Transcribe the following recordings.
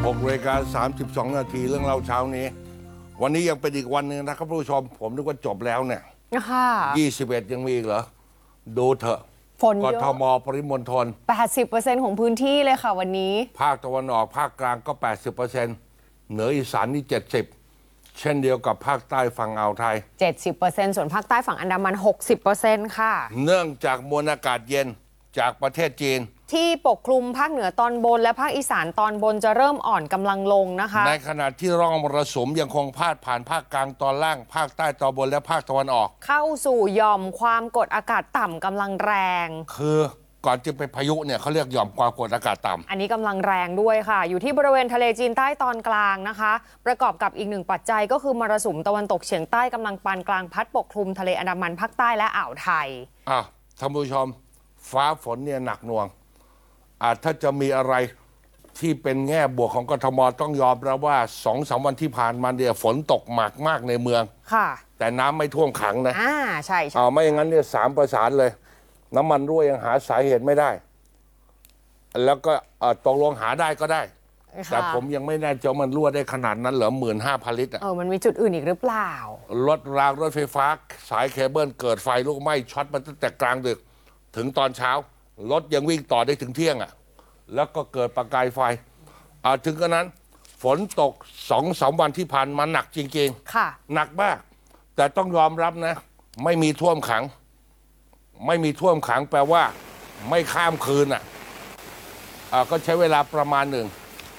6:32 นาทีเรื่องเล่าเช้านี้วันนี้ยังเป็นอีกวันหนึ่งนะครับผู้ชมผมนึกว่าจบแล้วเนี่ยค่ะ 21ยังมีอีกเหรอดูเถอะฝนเยอะกทมปริมณฑล 80% ของพื้นที่เลยค่ะวันนี้ภาคตะวันออกภาคกลางก็ 80%เหนืออีสานนี่ 70%เช่นเดียวกับภาคใต้ฝั่งอ่าวไทย 70% ส่วนภาคใต้ฝั่งอันดามัน 60% ค่ะเนื่องจากมวลอากาศเย็นจากประเทศจีนที่ปกคลุมภาคเหนือตอนบนและภาคอีสานตอนบนจะเริ่มอ่อนกำลังลงนะคะในขณะที่ร่องมรสุมยังคงพาดผ่านภาคกลางตอนล่างภาคใต้ตอนบนและภาคตะวันออกเข้าสู่หย่อมความกดอากาศต่ำกำลังแรงคือก่อนจะเป็นพายุเนี่ยเขาเรียกหย่อมความกดอากาศต่ำอันนี้กำลังแรงด้วยค่ะอยู่ที่บริเวณทะเลจีนใต้ตอนกลางนะคะประกอบกับอีกหนึ่งปัจจัยก็คือมรสุมตะวันตกเฉียงใต้กำลังปานกลางพัดปกคลุมทะเลอันดามันภาคใต้และอ่าวไทยท่านผู้ชมฟ้าฝนเนี่ยหนักหน่วงถ้าจะมีอะไรที่เป็นแง่บวกของกทมต้องยอมรับว่า 2-3 วันที่ผ่านมาเนี่ยฝนตกหนักมากในเมืองค่ะแต่น้ำไม่ท่วมขังนะใช่ไม่อย่างนั้นเนี่ย3 ประสานเลยน้ำมันรั่วยังหาสาเหตุไม่ได้แล้วก็ตกลงหาได้ก็ได้แต่ผมยังไม่แน่ใจมันรั่วได้ขนาดนั้นเหรอ 15,000 ลิตรมันมีจุดอื่นอีกหรือเปล่ารถรางรถไฟฟ้าสายเคเบิลเกิดไฟลุกไหม้ช็อตมาตั้งแต่กลางดึกถึงตอนเช้ารถยังวิ่งต่อได้ถึงเที่ยงแล้วก็เกิดประกายไฟถึงกระนั้นฝนตก 2-3 วันที่ผ่านมาหนักจริงๆค่ะหนักมากแต่ต้องยอมรับนะไม่มีท่วมขังไม่มีท่วมขังแปลว่าไม่ข้ามคืนก็ใช้เวลาประมาณหนึ่ง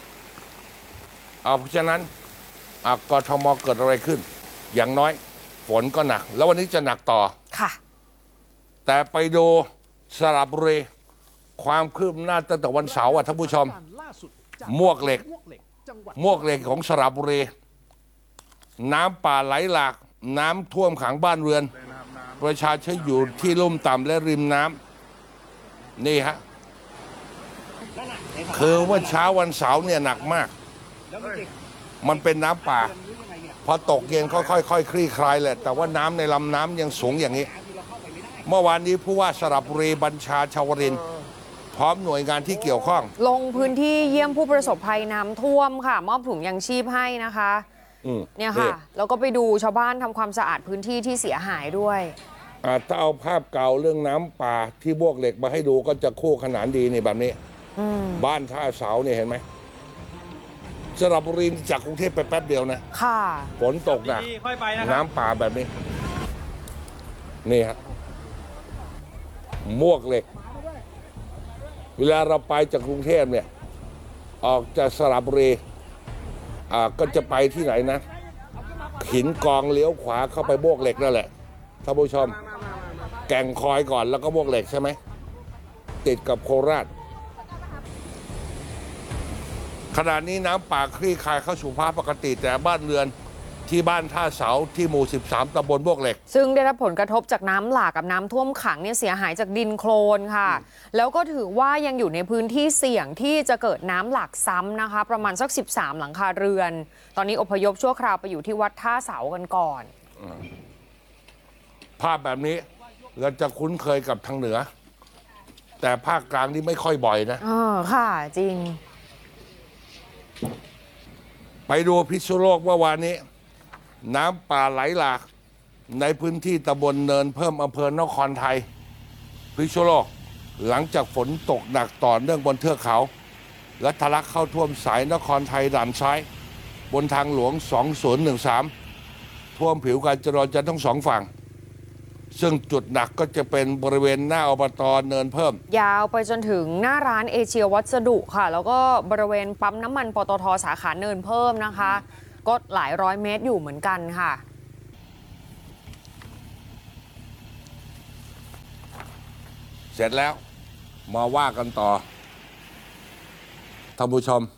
เพราะฉะนั้นกทมเกิดอะไรขึ้นอย่างน้อยฝนก็หนักแล้ววันนี้จะหนักต่อค่ะแต่ไปดูสระบุรีความคืบหน้าตั้งแต่วันเสาร์ท่านผู้ชมมวกเหล็กของสระบุรีน้ำป่าไหลหลากน้ำท่วมขังบ้านเรือนประชาชนอยู่ที่ลุ่มต่ำและริมน้ำนี่ฮะคือว่าเช้าวันเสาร์เนี่ยหนักมากมันเป็นน้ำป่าพอตกเย็นค่อยๆคลี่คลายแหละแต่ว่าน้ำในลำน้ำยังสูงอย่างนี้เมื่อวานนี้ผู้ว่าสระบุรีบัญชาชวรินทร์พร้อมหน่วยงานที่เกี่ยวข้องลงพื้นที่เยี่ยมผู้ประสบภัยน้ำท่วมค่ะมอบถุงยังชีพให้นะคะเนี่ยค่ะแล้วก็ไปดูชาวบ้านทำความสะอาดพื้นที่ที่เสียหายด้วยถ้าเอาภาพเก่าเรื่องน้ำป่าที่บวกเหล็กมาให้ดูก็จะคู่ขนานดีนี่แบบนี้บ้านท่าเสาเนี่ยเห็นไหมสระบุรีจากกรุงเทพไปแป๊บเดียวนะค่ะฝนตกหนักน้ำป่าแบบนี้นี่ฮะมวกเหล็กเวลาเราไปจากกรุงเทพเนี่ยออกจากสระบุรีก็จะไปที่ไหนนะหินกองเลี้ยวขวาเข้าไปมวกเหล็กนั่นแหละท่านผู้ชมแก่งคอยก่อนแล้วก็มวกเหล็กใช่ไหมติดกับโคราชขณะนี้น้ำป่าคลี่คลายเข้าสู่ภาวะปกติแต่บ้านเรือนที่บ้านท่าเสาที่หมู่ 13 ตำบลมวกเหล็กซึ่งได้รับผลกระทบจากน้ำหลากกับน้ำท่วมขังเนี่ยเสียหายจากดินโคลนค่ะแล้วก็ถือว่ายังอยู่ในพื้นที่เสี่ยงที่จะเกิดน้ำหลากซ้ำนะคะประมาณสัก13 หลังคาเรือนตอนนี้อพยพชั่วคราวไปอยู่ที่วัดท่าเสากันก่อนภาพแบบนี้เราจะคุ้นเคยกับทางเหนือแต่ภาคกลางนี่ไม่ค่อยบ่อยนะค่ะจริงไปดูพิษณุโลกเมื่อวานนี้น้ำป่าไหลหลากในพื้นที่ตำบลเนินเพิ่มอำเภอนครไทยพิษณุโลกหลังจากฝนตกหนักต่อเนื่องบนเทือกเขาและทะลักเข้าท่วมสายนครไทยด่านซ้ายบนทางหลวง 2013 ท่วมผิวการจราจรทั้งสองฝั่งซึ่งจุดหนักก็จะเป็นบริเวณหน้าอบต.เนินเพิ่มยาวไปจนถึงหน้าร้านเอเชียวัสดุค่ะแล้วก็บริเวณปั๊มน้ำมันปตท.สาขาเนินเพิ่มนะคะก็หลายร้อยเมตรอยู่เหมือนกันค่ะเสร็จแล้วมาว่ากันต่อท่านผู้ชม